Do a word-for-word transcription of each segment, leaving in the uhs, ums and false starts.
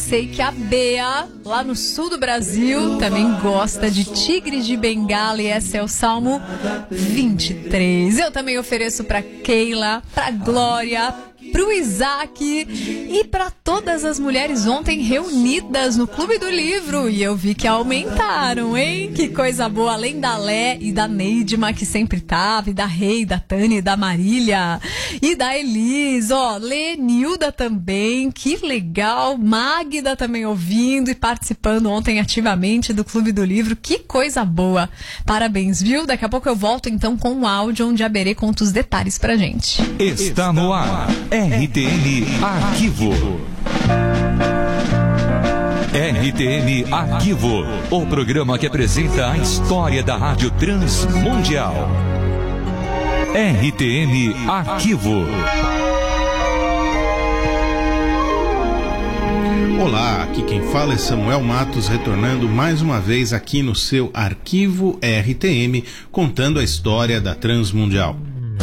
sei que a Bea, lá no sul do Brasil, também gosta de Tigres de Bengala, e esse é o Salmo vinte e três. Eu também ofereço para Keila, para Glória, pro Isaac e para todas as mulheres ontem reunidas no Clube do Livro. E eu vi que aumentaram, hein? Que coisa boa, além da Lé e da Neidma, que sempre tava, e da Rei, da Tânia, e da Marília, e da Elis, ó, Lenilda também, que legal, Magda também ouvindo e participando ontem ativamente do Clube do Livro, que coisa boa. Parabéns, viu? Daqui a pouco eu volto então com um áudio onde a Berê conta os detalhes pra gente. Está no ar R T N Arquivo. R T N Arquivo, o programa que apresenta a história da Rádio Transmundial. R T N Arquivo. Olá, aqui quem fala é Samuel Matos, retornando mais uma vez aqui no seu Arquivo R T M, contando a história da Transmundial.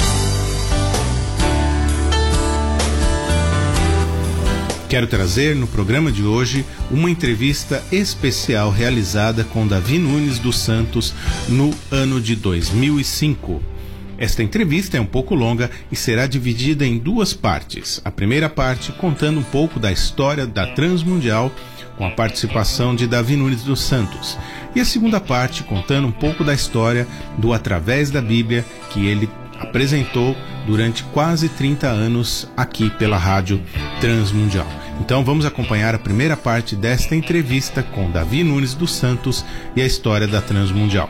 Quero trazer no programa de hoje uma entrevista especial realizada com Davi Nunes dos Santos no ano de dois mil e cinco. Esta entrevista é um pouco longa e será dividida em duas partes. A primeira parte contando um pouco da história da Transmundial, com a participação de Davi Nunes dos Santos. E a segunda parte contando um pouco da história do Através da Bíblia, que ele apresentou durante quase trinta anos aqui pela Rádio Transmundial. Então vamos acompanhar a primeira parte desta entrevista com Davi Nunes dos Santos e a história da Transmundial.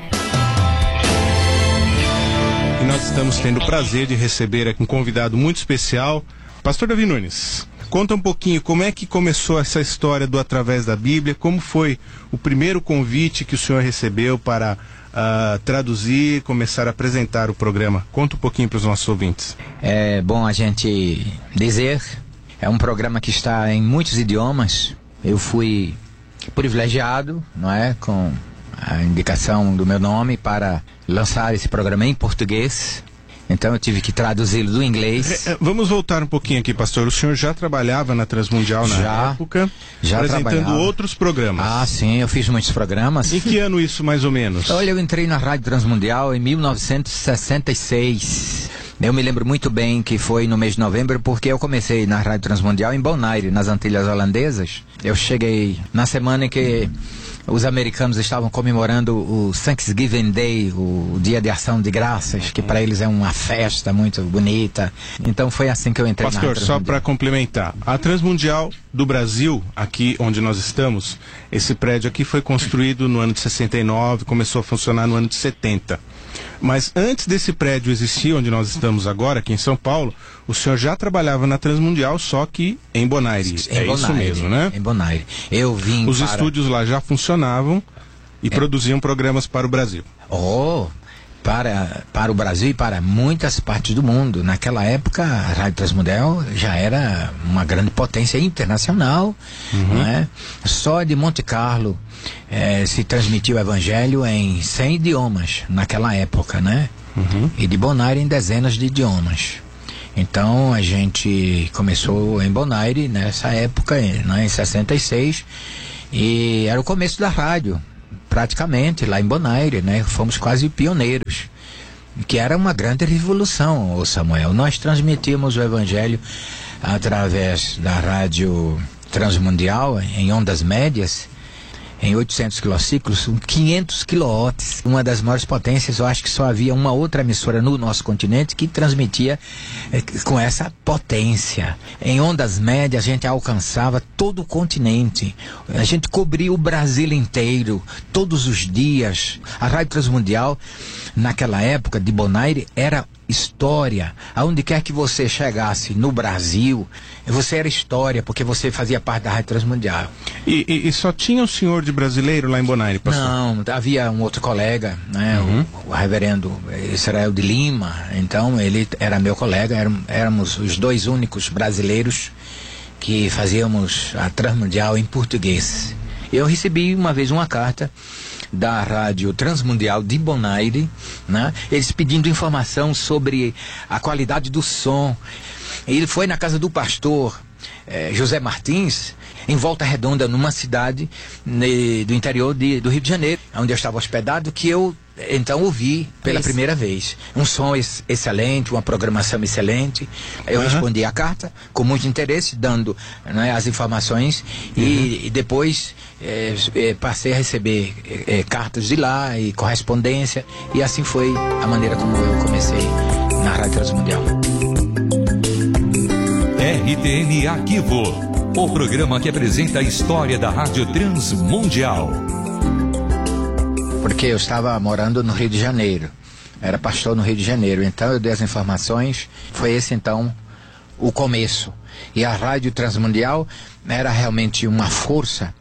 E nós estamos tendo o prazer de receber aqui um convidado muito especial, Pastor Davi Nunes. Conta um pouquinho como é que começou essa história do Através da Bíblia, como foi o primeiro convite que o senhor recebeu para uh, traduzir, começar a apresentar o programa. Conta um pouquinho para os nossos ouvintes. É bom a gente dizer, é um programa que está em muitos idiomas. Eu fui privilegiado, não é, com a indicação do meu nome para lançar esse programa em português. Então eu tive que traduzi-lo do inglês. É, vamos voltar um pouquinho aqui, pastor. O senhor já trabalhava na Transmundial na já, época, já apresentando trabalhava. outros programas. Ah, sim, eu fiz muitos programas. Em que ano isso, mais ou menos? Olha, eu entrei na Rádio Transmundial em mil novecentos e sessenta e seis. Eu me lembro muito bem que foi no mês de novembro, porque eu comecei na Rádio Transmundial em Bonaire, nas Antilhas Holandesas. Eu cheguei na semana em que os americanos estavam comemorando o Thanksgiving Day, o Dia de Ação de Graças, que para eles é uma festa muito bonita. Então foi assim que eu entrei. Pastor, na Transmundial. Só para complementar, a Transmundial do Brasil, aqui onde nós estamos, esse prédio aqui foi construído no ano de sessenta e nove, começou a funcionar no ano de setenta. Mas antes desse prédio existir, onde nós estamos agora, aqui em São Paulo, o senhor já trabalhava na Transmundial, só que em Bonaire. Em é Bonaire, isso mesmo, né? Em Bonaire. Eu vim Os para... estúdios lá já funcionavam e é. produziam programas para o Brasil. Oh, para, para o Brasil e para muitas partes do mundo. Naquela época, a Rádio Transmundial já era uma grande potência internacional, uhum. né? Só de Monte Carlo eh, se transmitia o Evangelho em cem idiomas naquela época, né? Uhum. E de Bonaire em dezenas de idiomas. Então a gente começou em Bonaire nessa época, né, em sessenta e seis, e era o começo da rádio. Praticamente, lá em Bonaire, né? Fomos quase pioneiros, que era uma grande revolução, ô Samuel. Nós transmitíamos o Evangelho através da Rádio Transmundial, em ondas médias, em oitocentos quilociclos, quinhentos quilowatts, uma das maiores potências. Eu acho que só havia uma outra emissora no nosso continente que transmitia eh, com essa potência. Em ondas médias a gente alcançava todo o continente, a gente cobria o Brasil inteiro, todos os dias. A Rádio Transmundial, naquela época de Bonaire, era história. Aonde quer que você chegasse no Brasil, você era história, porque você fazia parte da Rádio Transmundial. E, e, e só tinha o senhor de brasileiro lá em Bonaire, pastor? Não, havia um outro colega, né, uhum. o, o reverendo Israel de Lima. Então ele era meu colega, éram, éramos os dois únicos brasileiros que fazíamos a Transmundial em português. Eu recebi uma vez uma carta da Rádio Transmundial de Bonaire, né? Eles pedindo informação sobre a qualidade do som. Ele foi na casa do pastor eh, José Martins em Volta Redonda, numa cidade ne, do interior de, do Rio de Janeiro, onde eu estava hospedado, que eu então ouvi pela Isso. primeira vez. Um som ex excelente, uma programação excelente. Eu uhum. respondi a carta com muito interesse, dando, né, as informações, uhum. e, e depois é, é, passei a receber é, cartas de lá e correspondência, e assim foi a maneira como eu comecei na Rádio Transmundial. R T N Arquivo, o programa que apresenta a história da Rádio Transmundial. Porque eu estava morando no Rio de Janeiro, era pastor no Rio de Janeiro, então eu dei as informações, foi esse então o começo. E a Rádio Transmundial era realmente uma força.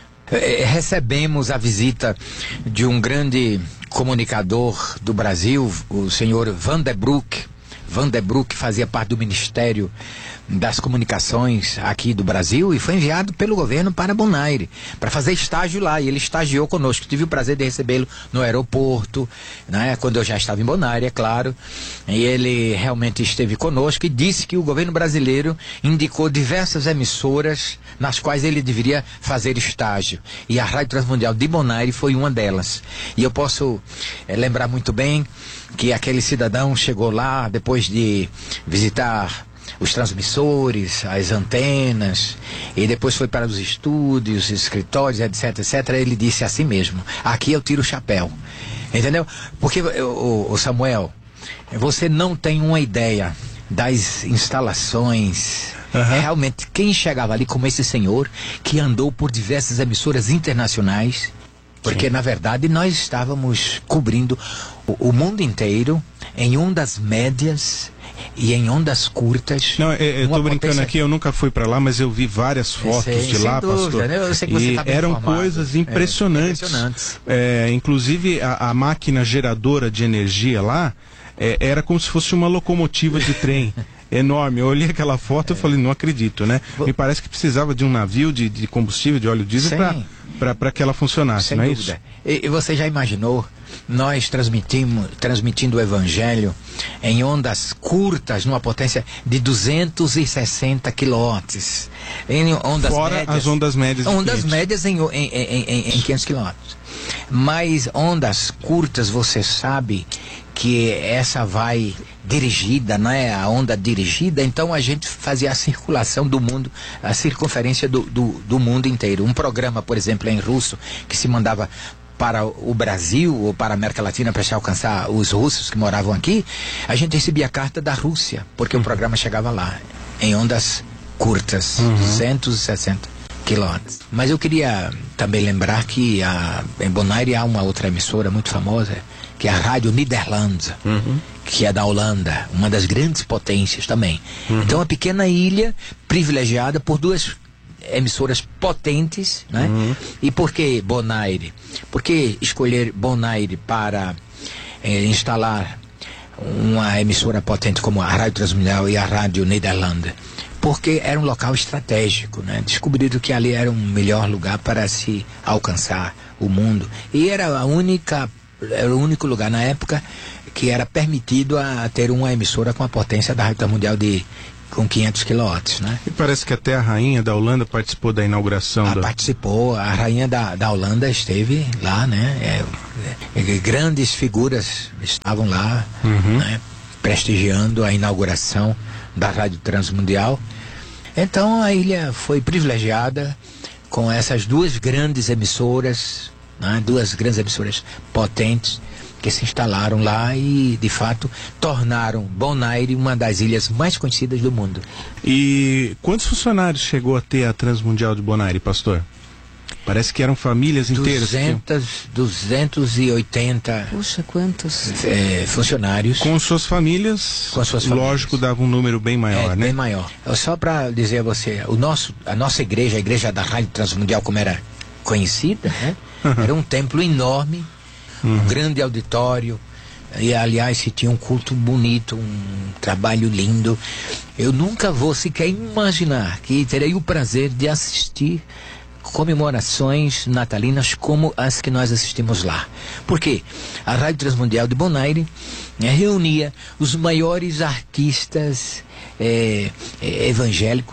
É, recebemos a visita de um grande comunicador do Brasil, o senhor Vanderbroek. Vanderbroek fazia parte do Ministério das Comunicações aqui do Brasil e foi enviado pelo governo para Bonaire para fazer estágio lá, e ele estagiou conosco. Tive o prazer de recebê-lo no aeroporto, né, quando eu já estava em Bonaire, é claro, e ele realmente esteve conosco e disse que o governo brasileiro indicou diversas emissoras nas quais ele deveria fazer estágio, e a Rádio Transmundial de Bonaire foi uma delas. E eu posso é, lembrar muito bem que aquele cidadão chegou lá depois de visitar os transmissores, as antenas, e depois foi para os estúdios, escritórios, etc, etcétera. Ele disse assim mesmo: aqui eu tiro o chapéu, entendeu? Porque, o, o Samuel, você não tem uma ideia das instalações. Uhum. Realmente, quem chegava ali como esse senhor, que andou por diversas emissoras internacionais, porque Sim. na verdade nós estávamos cobrindo o, o mundo inteiro em ondas médias e em ondas curtas. Não, eu, eu tô brincando potência... aqui, eu nunca fui para lá, mas eu vi várias fotos sei, de lá, dúvida, pastor. Né? Eu sei que você e tá eram informado. Coisas impressionantes. É, impressionantes. É, inclusive a, a máquina geradora de energia lá é, era como se fosse uma locomotiva de trem. Enorme. Eu olhei aquela foto e é. falei, não acredito, né? Me parece que precisava de um navio de, de combustível, de óleo diesel, para que ela funcionasse, Sem não é dúvida. Isso? E, e você já imaginou nós transmitimos, transmitindo o Evangelho em ondas curtas, numa potência de duzentos e sessenta quilowatts. Em ondas Fora médias, as ondas médias. Ondas médias em, em, em, em, em quinhentos quilowatts. Mas ondas curtas, você sabe que essa vai dirigida, né? A onda dirigida, então a gente fazia a circulação do mundo, a circunferência do, do, do mundo inteiro. Um programa, por exemplo, em russo, que se mandava para o Brasil ou para a América Latina para se alcançar os russos que moravam aqui, a gente recebia a carta da Rússia, porque o programa chegava lá, em ondas curtas, uhum. duzentos e sessenta quilowatts. Mas eu queria também lembrar que a, em Bonaire há uma outra emissora muito famosa, que é a Rádio Nederland, uhum. que é da Holanda, uma das grandes potências também. Uhum. Então, uma pequena ilha privilegiada por duas emissoras potentes, né? Uhum. E por que Bonaire? Por que escolher Bonaire para eh, instalar uma emissora potente como a Rádio Transmundial e a Rádio Nederland? Porque era um local estratégico, né? Descobriram que ali era um melhor lugar para se alcançar o mundo. E era a única, era o único lugar na época que era permitido a ter uma emissora com a potência da Rádio Transmundial de com quinhentos quilowatts, né? E parece que até a rainha da Holanda participou da inauguração. Ah, do... Participou, a rainha da, da Holanda esteve lá, né? É, é, grandes figuras estavam lá, uhum. né? Prestigiando a inauguração da Rádio Transmundial. Então a ilha foi privilegiada com essas duas grandes emissoras, né? Duas grandes emissoras potentes que se instalaram lá e, de fato, tornaram Bonaire uma das ilhas mais conhecidas do mundo. E quantos funcionários chegou a ter a Transmundial de Bonaire, pastor? Parece que eram famílias inteiras. duzentos, duzentos e oitenta. Puxa, quantos? É, funcionários. Com suas famílias, com suas famílias. Lógico, dava um número bem maior, é, né? Bem maior. Só para dizer a você, o nosso, a nossa igreja, a igreja da Rádio Transmundial, como era conhecida, né? Uhum. Era um templo enorme, uhum. um grande auditório, e aliás se tinha um culto bonito, um trabalho lindo. Eu nunca vou sequer imaginar que terei o prazer de assistir comemorações natalinas como as que nós assistimos lá. Porque a Rádio Transmundial de Bonaire, né, reunia os maiores artistas é, é, evangélicos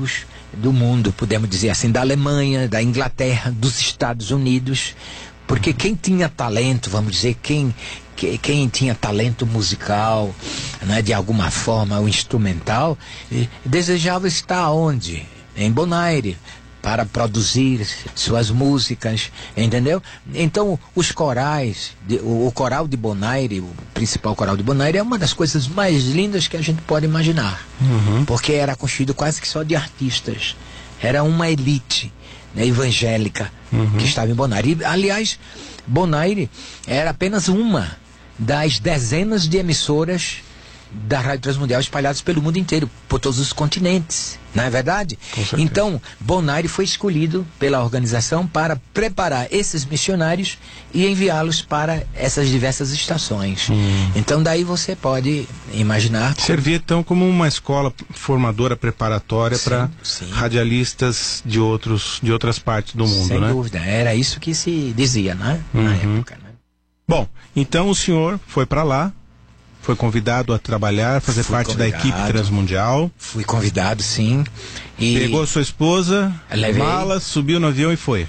do mundo, podemos dizer assim, da Alemanha, da Inglaterra, dos Estados Unidos, porque quem tinha talento, vamos dizer, quem, que, quem tinha talento musical, né, de alguma forma, o instrumental, desejava estar onde? Em Bonaire, para produzir suas músicas, entendeu? Então, os corais, de, o, o coral de Bonaire, o principal coral de Bonaire, é uma das coisas mais lindas que a gente pode imaginar, uhum. porque era constituído quase que só de artistas, era uma elite, né, evangélica, uhum. que estava em Bonaire. E, aliás, Bonaire era apenas uma das dezenas de emissoras da Rádio Transmundial espalhados pelo mundo inteiro, por todos os continentes, não é verdade? Então, Bonaire foi escolhido pela organização para preparar esses missionários e enviá-los para essas diversas estações. Hum. Então, daí você pode imaginar... Servia, então, como uma escola formadora preparatória para radialistas de, outros, de outras partes do mundo, Sem né? Sem dúvida, era isso que se dizia, né? Uhum. Na época, né? Bom, então o senhor foi para lá, foi convidado a trabalhar, fazer Fui parte convidado. da equipe Transmundial. Fui convidado, sim. E pegou sua esposa, levei. malas, subiu no avião e foi.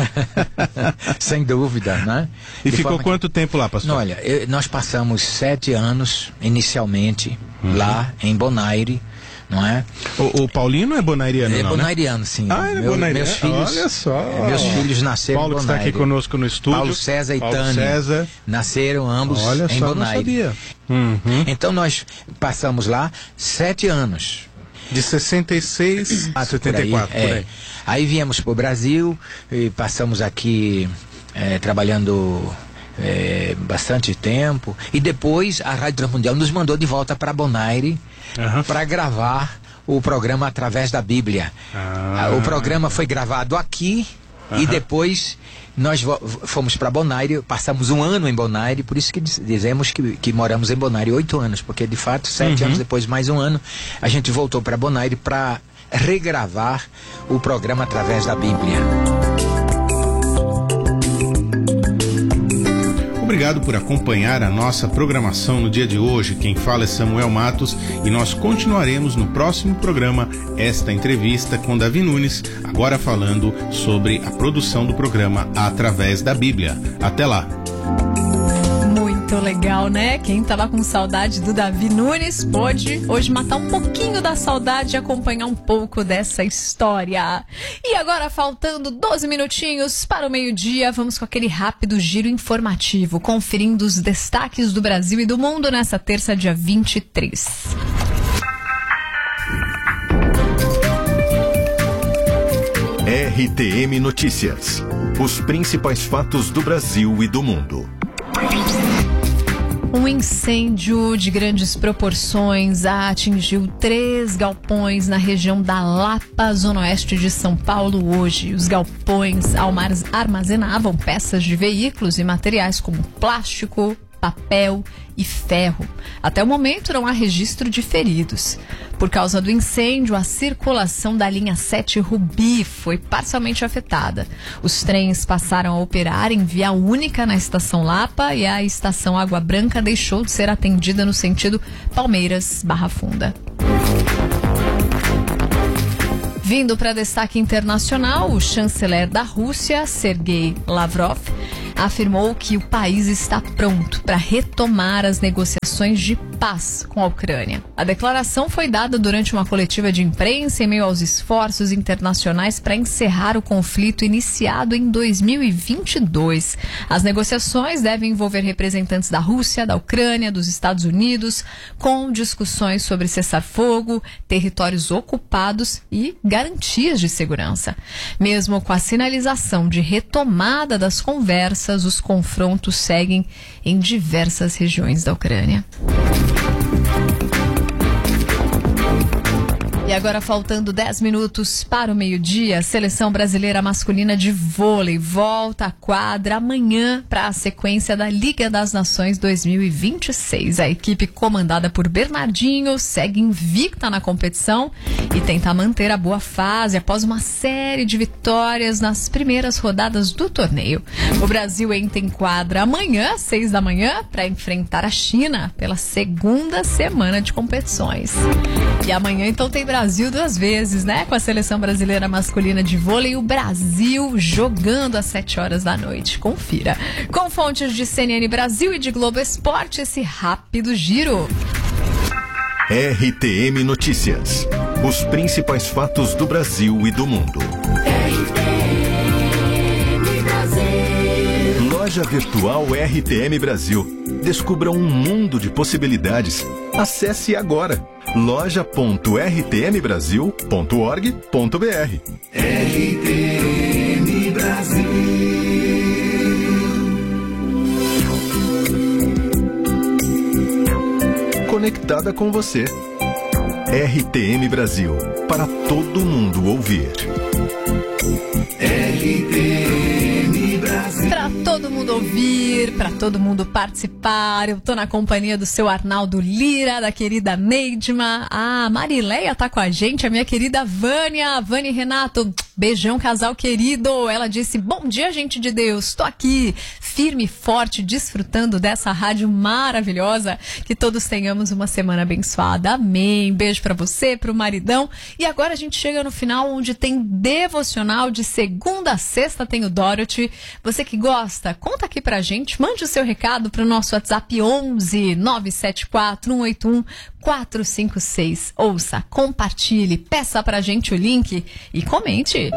Sem dúvida, né? E De ficou quanto que... tempo lá, pastor? Não, olha, eu, nós passamos sete anos, inicialmente, uhum. lá em Bonaire, não é? O, o Paulinho não é bonairiano, é não, bonairiano, né? sim. Ah, ele é Meu, bonairiano. Meus filhos, Olha só. Meus filhos nasceram Paulo em Bonaire. Paulo que está aqui conosco no estúdio. Paulo César e Paulo Tânia. César. Nasceram ambos Olha em só, Bonaire. Não sabia. Uhum. Então nós passamos lá sete anos. De sessenta e seis a setenta e quatro, por aí. É. Aí viemos para o Brasil e passamos aqui é, trabalhando é, bastante tempo. E depois a Rádio Transmundial nos mandou de volta para Bonaire uhum. para gravar o programa Através da Bíblia. Ah. O programa foi gravado aqui uhum. e depois nós fomos para Bonaire, passamos um ano em Bonaire, por isso que dizemos que, que moramos em Bonaire oito anos, porque de fato, sete uhum. anos depois, mais um ano, a gente voltou para Bonaire para regravar o programa Através da Bíblia. Obrigado por acompanhar a nossa programação no dia de hoje. Quem fala é Samuel Matos e nós continuaremos no próximo programa esta entrevista com Davi Nunes, agora falando sobre a produção do programa Através da Bíblia. Até lá! Muito legal, né? Quem tava com saudade do Davi Nunes pôde hoje matar um pouquinho da saudade e acompanhar um pouco dessa história. E agora, faltando doze minutinhos para o meio-dia, vamos com aquele rápido giro informativo, conferindo os destaques do Brasil e do mundo nessa terça, dia vinte e três. R T M Notícias. Os principais fatos do Brasil e do mundo. Um incêndio de grandes proporções atingiu três galpões na região da Lapa, zona oeste de São Paulo, hoje. Os galpões armazenavam peças de veículos e materiais como plástico, papel e ferro. Até o momento não há registro de feridos. Por causa do incêndio, a circulação da linha sete Rubi foi parcialmente afetada. Os trens passaram a operar em via única na estação Lapa e a estação Água Branca deixou de ser atendida no sentido Palmeiras-Barra Funda. Vindo para destaque internacional, o chanceler da Rússia, Sergei Lavrov, afirmou que o país está pronto para retomar as negociações de paz com a Ucrânia. A declaração foi dada durante uma coletiva de imprensa em meio aos esforços internacionais para encerrar o conflito iniciado em dois mil e vinte e dois. As negociações devem envolver representantes da Rússia, da Ucrânia, dos Estados Unidos, com discussões sobre cessar-fogo, territórios ocupados e garantias de segurança. Mesmo com a sinalização de retomada das conversas, os confrontos seguem em diversas regiões da Ucrânia. E agora, faltando dez minutos para o meio-dia, a seleção brasileira masculina de vôlei volta à quadra amanhã para a sequência da Liga das Nações dois mil e vinte e seis. A equipe comandada por Bernardinho segue invicta na competição e tenta manter a boa fase após uma série de vitórias nas primeiras rodadas do torneio. O Brasil entra em quadra amanhã, às seis da manhã, para enfrentar a China pela segunda semana de competições. E amanhã, então, tem Brasil Brasil duas vezes, né? Com a seleção brasileira masculina de vôlei, o Brasil jogando às sete horas da noite. Confira. Com fontes de C N N Brasil e de Globo Esporte, esse rápido giro. R T M Notícias. Os principais fatos do Brasil e do mundo. R T M Brasil. Loja Virtual R T M Brasil. Descubra um mundo de possibilidades. Acesse agora loja ponto r t m brasil ponto org ponto b r. R T M Brasil. Conectada com você. R T M Brasil, para todo mundo ouvir. R T M Brasil. Para todo mundo ouvir, para todo mundo participar. Eu tô na companhia do seu Arnaldo Lira, da querida Neidma. A Marileia tá com a gente, a minha querida Vânia. Vânia e Renato, beijão, casal querido. Ela disse, bom dia, gente de Deus. Tô aqui, firme e forte, desfrutando dessa rádio maravilhosa. Que todos tenhamos uma semana abençoada. Amém. Beijo pra você, pro maridão. E agora a gente chega no final, onde tem devocional de segunda a sexta, tem o Dorothy. Você que gosta, conta aqui pra gente. Mande o seu recado pro nosso WhatsApp onze nove sete quatro um oito um quatro cinco seis. Ouça, compartilhe, peça pra gente o link e comente.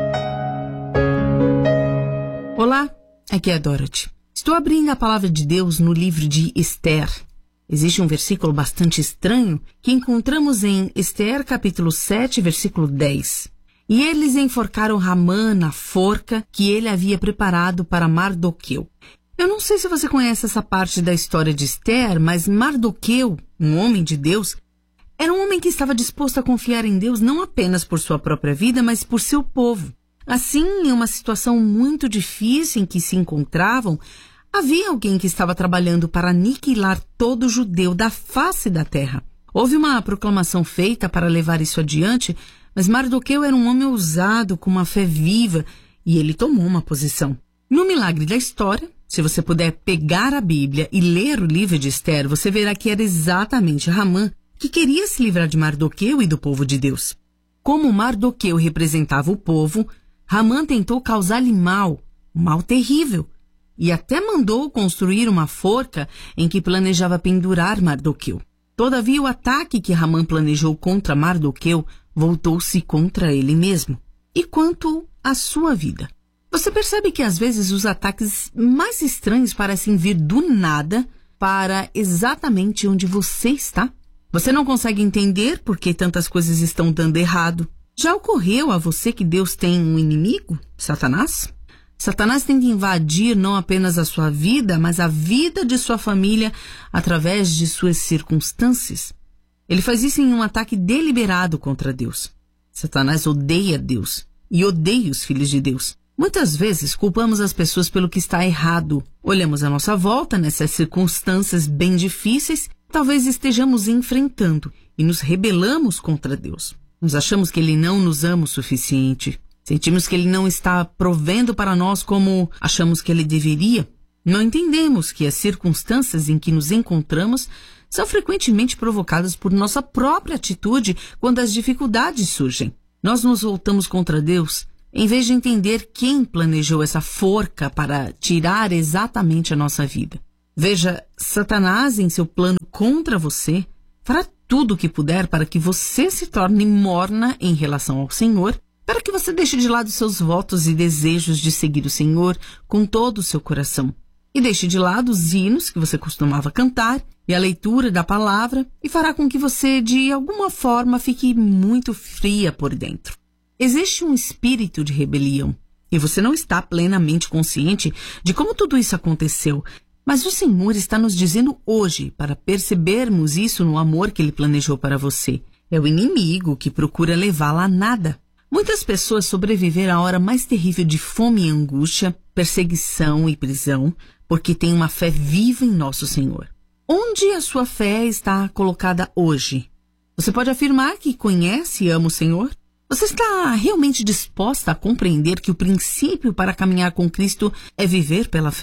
Olá, aqui é a Dorothy. Estou abrindo a palavra de Deus no livro de Esther. Existe um versículo bastante estranho que encontramos em Esther capítulo sete, versículo dez. E eles enforcaram Ramã na forca que ele havia preparado para Mardoqueu. Eu não sei se você conhece essa parte da história de Esther, mas Mardoqueu, um homem de Deus, era um homem que estava disposto a confiar em Deus não apenas por sua própria vida, mas por seu povo. Assim, em uma situação muito difícil em que se encontravam, havia alguém que estava trabalhando para aniquilar todo judeu da face da terra. Houve uma proclamação feita para levar isso adiante, mas Mardoqueu era um homem ousado, com uma fé viva, e ele tomou uma posição. No milagre da história, se você puder pegar a Bíblia e ler o livro de Esther, você verá que era exatamente Ramã que queria se livrar de Mardoqueu e do povo de Deus. Como Mardoqueu representava o povo, Ramã tentou causar-lhe mal, um mal terrível, e até mandou construir uma forca em que planejava pendurar Mardoqueu. Todavia, o ataque que Ramã planejou contra Mardoqueu voltou-se contra ele mesmo. E quanto à sua vida? Você percebe que às vezes os ataques mais estranhos parecem vir do nada para exatamente onde você está? Você não consegue entender por que tantas coisas estão dando errado. Já ocorreu a você que Deus tem um inimigo? Satanás? Satanás tenta invadir não apenas a sua vida, mas a vida de sua família através de suas circunstâncias. Ele faz isso em um ataque deliberado contra Deus. Satanás odeia Deus e odeia os filhos de Deus. Muitas vezes culpamos as pessoas pelo que está errado. Olhamos à nossa volta nessas circunstâncias bem difíceis, talvez estejamos enfrentando, e nos rebelamos contra Deus. Nós achamos que Ele não nos ama o suficiente. Sentimos que Ele não está provendo para nós como achamos que Ele deveria. Não entendemos que as circunstâncias em que nos encontramos são frequentemente provocadas por nossa própria atitude quando as dificuldades surgem. Nós nos voltamos contra Deus em vez de entender quem planejou essa forca para tirar exatamente a nossa vida. Veja, Satanás, em seu plano contra você, fará tudo o que puder para que você se torne morna em relação ao Senhor, para que você deixe de lado seus votos e desejos de seguir o Senhor com todo o seu coração. E deixe de lado os hinos que você costumava cantar e a leitura da palavra, e fará com que você, de alguma forma, fique muito fria por dentro. Existe um espírito de rebelião, e você não está plenamente consciente de como tudo isso aconteceu, mas o Senhor está nos dizendo hoje para percebermos isso no amor que Ele planejou para você. É o inimigo que procura levá-la a nada. Muitas pessoas sobreviveram à hora mais terrível de fome e angústia, perseguição e prisão, porque têm uma fé viva em nosso Senhor. Onde a sua fé está colocada hoje? Você pode afirmar que conhece e ama o Senhor? Você está realmente disposta a compreender que o princípio para caminhar com Cristo é viver pela fé?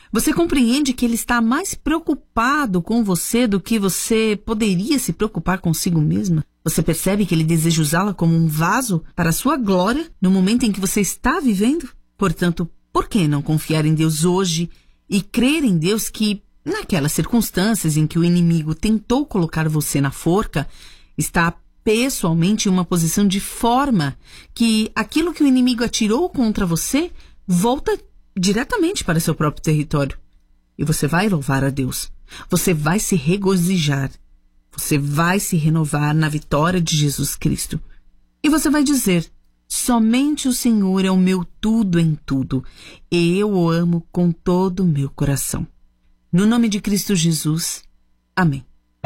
Você compreende que Ele está mais preocupado com você do que você poderia se preocupar consigo mesma? Você percebe que Ele deseja usá-la como um vaso para a sua glória no momento em que você está vivendo? Portanto, por que não confiar em Deus hoje e crer em Deus que, naquelas circunstâncias em que o inimigo tentou colocar você na forca, está pessoalmente em uma posição de forma que aquilo que o inimigo atirou contra você volta diretamente para seu próprio território. E você vai louvar a Deus. Você vai se regozijar. Você vai se renovar na vitória de Jesus Cristo. E você vai dizer: somente o Senhor é o meu tudo em tudo, e eu o amo com todo o meu coração. No nome de Cristo Jesus. Amém.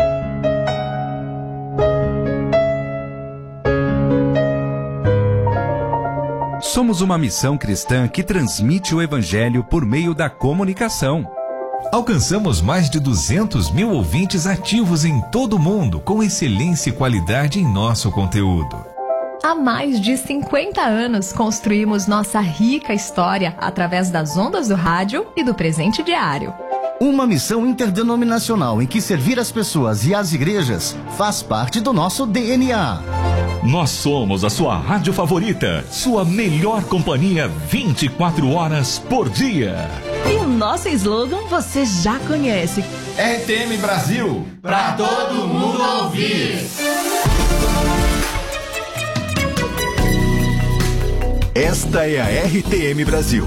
Somos uma missão cristã que transmite o Evangelho por meio da comunicação. Alcançamos mais de duzentos mil ouvintes ativos em todo o mundo, com excelência e qualidade em nosso conteúdo. Há mais de cinquenta anos construímos nossa rica história através das ondas do rádio e do presente diário. Uma missão interdenominacional em que servir as pessoas e as igrejas faz parte do nosso D N A. Nós somos a sua rádio favorita, sua melhor companhia vinte e quatro horas por dia. E o nosso slogan você já conhece. R T M Brasil, pra todo mundo ouvir. Esta é a R T M Brasil.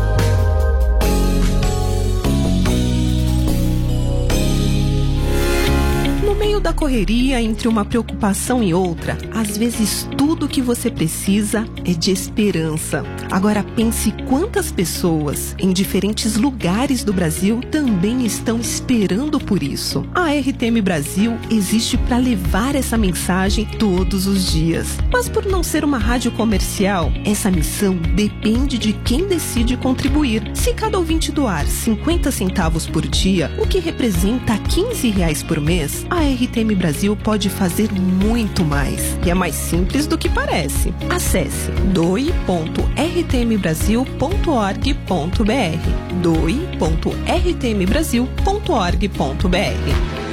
No meio da correria, entre uma preocupação e outra, às vezes tudo que você precisa é de esperança. Agora pense quantas pessoas em diferentes lugares do Brasil também estão esperando por isso. A R T M Brasil existe para levar essa mensagem todos os dias. Mas por não ser uma rádio comercial, essa missão depende de quem decide contribuir. Se cada ouvinte doar cinquenta centavos por dia, o que representa quinze reais por mês, a R T M Brasil pode fazer muito mais. E é mais simples do que parece. Acesse doe ponto r t m brasil ponto org ponto b r doe ponto r t m brasil ponto org ponto b r.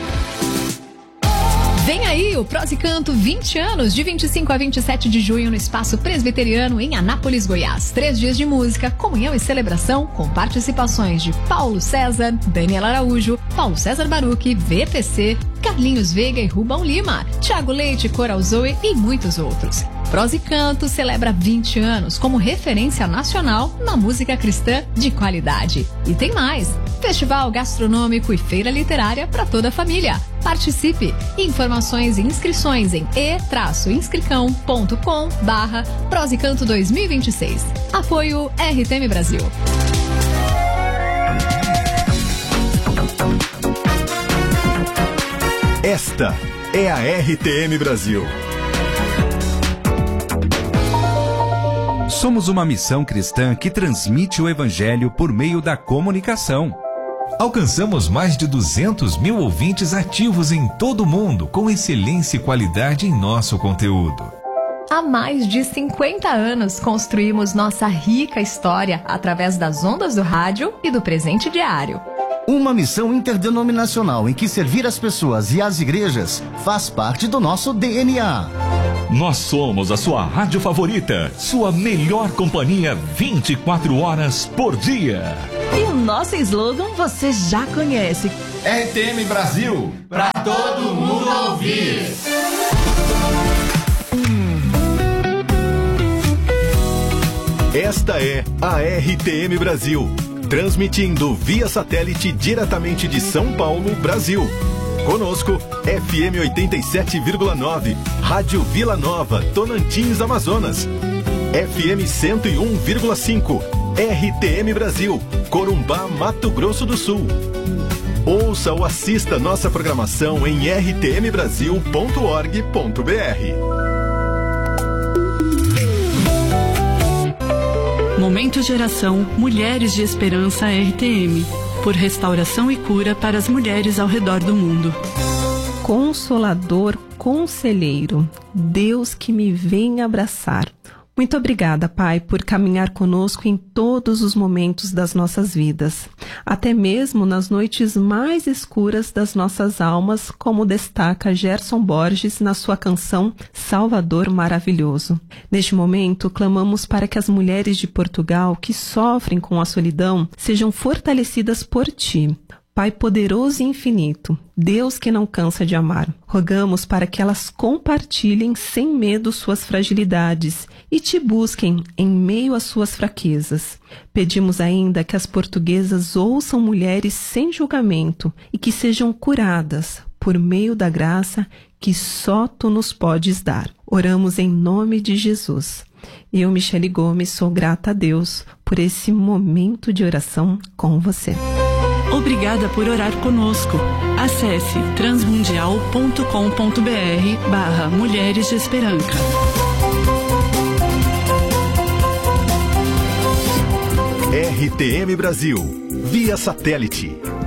Vem aí o Prosicanto vinte anos, de vinte e cinco a vinte e sete de junho no Espaço Presbiteriano em Anápolis, Goiás. Três dias de música, comunhão e celebração com participações de Paulo César, Daniela Araújo, Paulo César Baruch, V P C, Carlinhos Veiga e Rubão Lima, Thiago Leite, Coral Zoe e muitos outros. Prosicanto celebra vinte anos como referência nacional na música cristã de qualidade. E tem mais! Festival gastronômico e feira literária para toda a família. Participe! Informações e inscrições em e inscricão ponto com barra Prosicanto dois mil e vinte e seis. Apoio R T M Brasil. Esta é a R T M Brasil. Somos uma missão cristã que transmite o Evangelho por meio da comunicação. Alcançamos mais de duzentos mil ouvintes ativos em todo o mundo, com excelência e qualidade em nosso conteúdo. Há mais de cinquenta anos construímos nossa rica história através das ondas do rádio e do presente diário. Uma missão interdenominacional em que servir as pessoas e as igrejas faz parte do nosso D N A. Nós somos a sua rádio favorita, sua melhor companhia vinte e quatro horas por dia. E o nosso slogan você já conhece. R T M Brasil, pra todo mundo ouvir. Esta é a R T M Brasil, transmitindo via satélite diretamente de São Paulo, Brasil. Conosco, F M oitenta e sete vírgula nove, Rádio Vila Nova, Tonantins, Amazonas. F M cento e um vírgula cinco, R T M Brasil, Corumbá, Mato Grosso do Sul. Ouça ou assista nossa programação em r t m brasil ponto org ponto b r. Momento Geração Mulheres de Esperança R T M, por restauração e cura para as mulheres ao redor do mundo. Consolador, conselheiro, Deus que me vem abraçar. O Muito obrigada, Pai, por caminhar conosco em todos os momentos das nossas vidas, até mesmo nas noites mais escuras das nossas almas, como destaca Gerson Borges na sua canção Salvador Maravilhoso. Neste momento, clamamos para que as mulheres de Portugal que sofrem com a solidão sejam fortalecidas por Ti. Pai poderoso e infinito, Deus que não cansa de amar, rogamos para que elas compartilhem sem medo suas fragilidades e Te busquem em meio às suas fraquezas. Pedimos ainda que as portuguesas ouçam mulheres sem julgamento e que sejam curadas por meio da graça que só Tu nos podes dar. Oramos em nome de Jesus. Eu, Michele Gomes, sou grata a Deus por esse momento de oração com você. Obrigada por orar conosco. Acesse transmundial ponto com ponto br barra Mulheres de Esperança. R T M Brasil, via satélite,